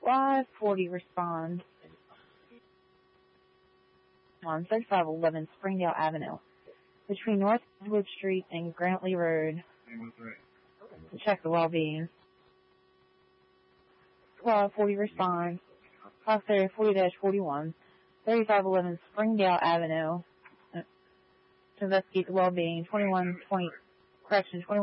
Squad 40 responds on 3511 Springdale Avenue between North Wood Street and Grantley Road to check the well-being. Squad 40 responds, Fox Area 40-41, 3511 Springdale Avenue to investigate the well-being, 2120